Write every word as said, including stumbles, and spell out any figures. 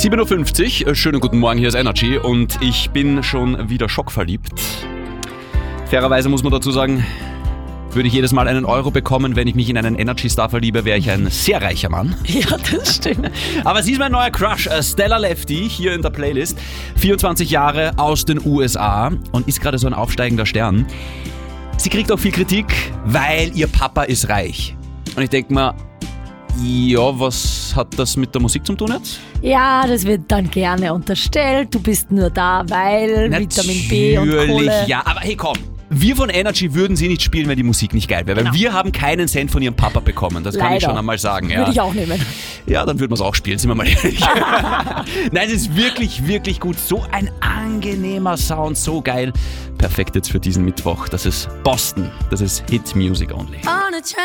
sieben Uhr fünfzig, schönen guten Morgen, hier ist Energy und ich bin schon wieder schockverliebt. Fairerweise muss man dazu sagen, würde ich jedes Mal einen Euro bekommen, wenn ich mich in einen Energy-Star verliebe, wäre ich ein sehr reicher Mann. Ja, das stimmt. Aber sie ist mein neuer Crush, Stella Lefty, hier in der Playlist. vierundzwanzig Jahre aus den U S A und ist gerade so ein aufsteigender Stern. Sie kriegt auch viel Kritik, weil ihr Papa ist reich. Und ich denke mir, ja, was hat das mit der Musik zu tun jetzt? Ja, das wird dann gerne unterstellt. Du bist nur da, weil Natürlich, Vitamin B und Kohle. Ja, aber hey, komm. Wir von Energy würden sie nicht spielen, wenn die Musik nicht geil wäre. Weil Genau. wir haben keinen Cent von ihrem Papa bekommen. Das kann Leider. ich schon einmal sagen. Ja. Würde ich auch nehmen. Ja, dann würden wir es auch spielen, sind wir mal ehrlich. Nein, es ist wirklich, wirklich gut. So ein angenehmer Sound, so geil. Perfekt jetzt für diesen Mittwoch. Das ist Boston. Das ist Hit Music Only.